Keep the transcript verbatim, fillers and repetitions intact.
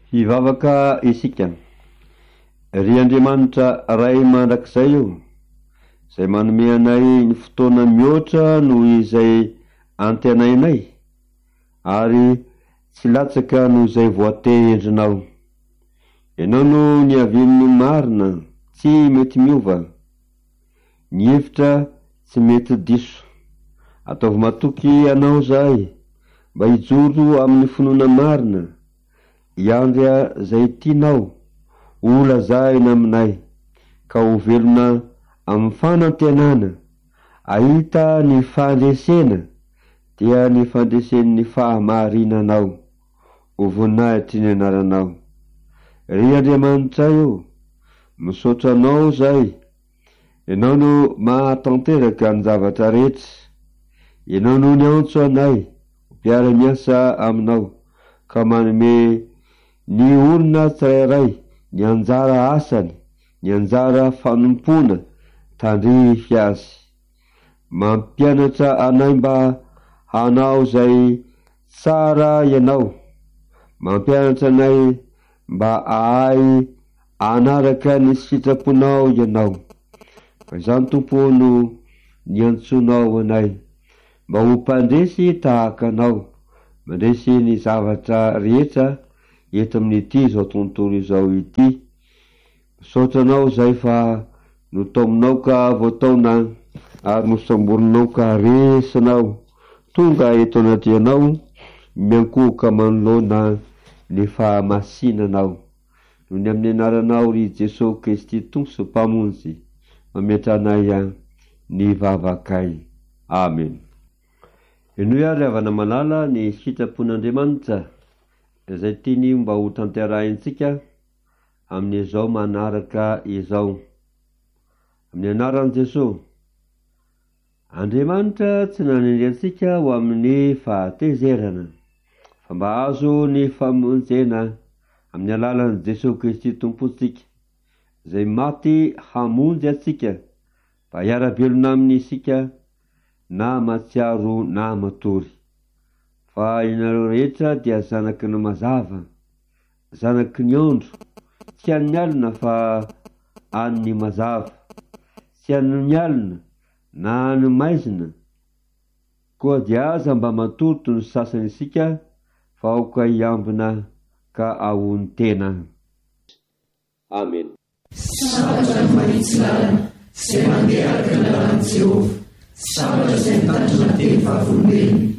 hivavaka isika. Ry Andriamanitra ray mandrakizay io, izay manome anay ny fotoana mihoatra noho izay antenainay, ary tsy latsaka noho izay voatendrinao. Ianao no niavin'ny marina, tsy mety miova, ny hevitra tsy mety diso. Ataovy matoky anao zahay, mba hijoro amin'ny finoana marina, iandria zay tianao, olazaina aminay, ka ho velona amin'ny fanantenana, ahita ny fandresena, dia ny fandresen'ny fahamarinanao, ho voninahitry ny anaranao. Ry Andriamanitra io, misaotra anao zay, ianao no mahatanteraka ny zavatra rehetra, ianao no niantso anay, mpiara-miasa aminao, ka manome ny olona tsirairay ny anjara asany, ny anjara fanompona tandrify azy. Mampianatra anay mba hanao zay tsara ianao, mampianatra anay mba ahay anaraka ny sitraponao ianao. Fa izany Tompo no niantsonao anay, mba ho mpandresy tahaka anao, mandresy ny zavatra rehetra eto amin'ity zao tontolo izao ity. Misaotra anao zay fa notaominao ka voataona, ary nosamborinao ka resinao, tonga eto anaty anao, miankohoka manoloana ny fahamasinanao. Noho ny amin'ny anaranao ry Jesosy Kristy Tompo mpamonjy, mametra anay ny vavakay. Amen. Ino ary avana malala ny sitrapon'Andriamanitra, izay tiany mba ho tanterahintsika amin'izao manaraka izao. Amin'ny anaran'i Jesosy. Andriamanitra tsy nanindry ho amin'ny fahatezerana, fa mba azo ny famonjena amin'ny alalan'i Jesosy Kristy Tompontsika, izay maty hamonjy atsika, mba hiara-belona amin'ny isika, na matsiaro na matory. Fa ianareo rehetra dia zanaky ny mazava, zanaky ny andro, tsy an'ny alina fa an'ny mazava, tsy an'ny alina na ny maizina, koa dia aza mba matorito ny sasany isika, fa aoka hiambina ka ahony tena. Amen. Sabatra ny manitsy lalana, izay mandeha araka ny lalan'i Jehova, sabatra izay mitandrina teny vavolombelona.